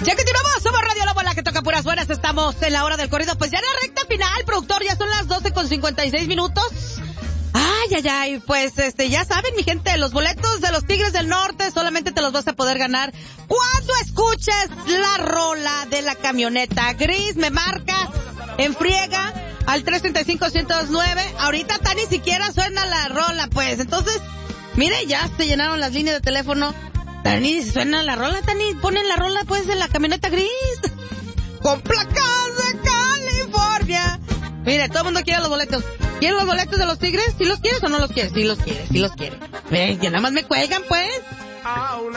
Ya continuamos, somos Radio La Bola, que toca puras buenas. Estamos en la hora del corrido, pues ya en la recta final, productor, ya son las 12:56 minutos. Ay, pues ya saben, mi gente, los boletos de los Tigres del Norte solamente te los vas a poder ganar cuando escuches la rola de la camioneta gris. Me marca en friega al 335-109. Ahorita tan ni siquiera suena la rola, pues. Entonces, mire, ya se llenaron las líneas de teléfono. Tani, suena la rola, Tani, ponen la rola, pues, de la camioneta gris. Con placas de California. Mire, todo el mundo quiere los boletos. ¿Quieren los boletos de los Tigres? ¿Sí los quieres o no los quieres? Sí los quieres. Ven, que nada más me cuelgan, pues.